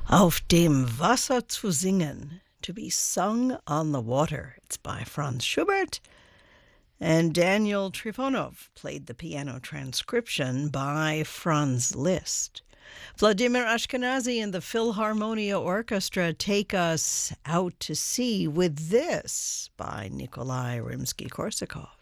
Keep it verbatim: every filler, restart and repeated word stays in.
Auf dem Wasser zu singen, to be sung on the water. It's by Franz Schubert, and Daniel Trifonov played the piano transcription by Franz Liszt. Vladimir Ashkenazy and the Philharmonia Orchestra take us out to sea with this by Nikolai Rimsky-Korsakov.